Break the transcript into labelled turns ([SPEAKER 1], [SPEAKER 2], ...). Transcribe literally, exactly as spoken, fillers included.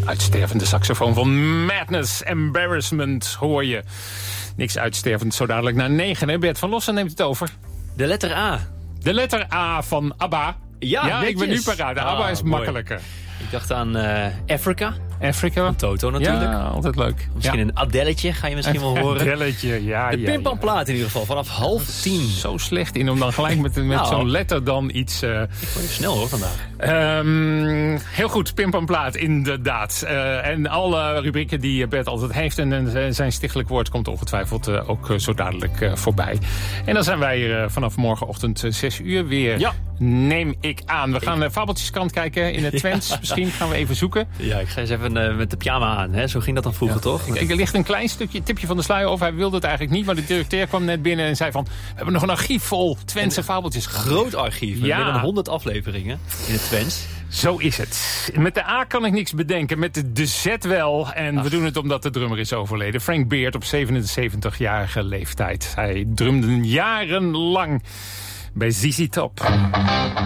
[SPEAKER 1] uitstervende saxofoon van Madness. Embarrassment hoor je. Niks uitstervend, zo dadelijk naar negen. Hè? Bert van Lossen neemt het over.
[SPEAKER 2] De letter A.
[SPEAKER 1] De letter A van ABBA.
[SPEAKER 2] Ja,
[SPEAKER 1] ja ik ben nu paraat.
[SPEAKER 2] Ah,
[SPEAKER 1] ABBA is
[SPEAKER 2] mooi.
[SPEAKER 1] makkelijker.
[SPEAKER 2] Ik dacht aan uh, Africa.
[SPEAKER 1] Africa.
[SPEAKER 2] Van Toto natuurlijk.
[SPEAKER 1] Ja, altijd leuk.
[SPEAKER 2] Misschien
[SPEAKER 1] ja.
[SPEAKER 2] een Adelletje, ga je misschien wel horen.
[SPEAKER 1] Adelletje, ja.
[SPEAKER 2] De
[SPEAKER 1] ja,
[SPEAKER 2] Pimpanplaat
[SPEAKER 1] ja.
[SPEAKER 2] in ieder geval, vanaf half tien.
[SPEAKER 1] Zo slecht in om dan gelijk met, met nou, zo'n letter dan iets... Uh...
[SPEAKER 2] Ik vond je snel hoor vandaag.
[SPEAKER 1] Um, heel goed, Pimpanplaat inderdaad. Uh, en alle rubrieken die Bert altijd heeft en, en zijn stichtelijk woord komt ongetwijfeld uh, ook uh, zo dadelijk uh, voorbij. En dan zijn wij uh, vanaf morgenochtend uh, zes uur weer. Ja. Neem ik aan. We gaan de Fabeltjeskant kijken in het Twents. Ja. Misschien gaan we even zoeken.
[SPEAKER 2] Ja, ik ga eens even uh, met de pyjama aan. Hè? Zo ging dat dan vroeger, ja. toch?
[SPEAKER 1] Ik, er ligt een klein stukje, tipje van de sluier over. Hij wilde het eigenlijk niet, maar de directeur kwam net binnen en zei van... we hebben nog een archief vol Twentse fabeltjes.
[SPEAKER 2] Groot archief, met ja. meer dan honderd afleveringen in het Twents.
[SPEAKER 1] Zo is het. Met de A kan ik niks bedenken. Met de, de Z wel. En Ach. we doen het omdat de drummer is overleden. Frank Beard op zevenenzeventigjarige leeftijd. Hij drumde jarenlang bij Z Z Top.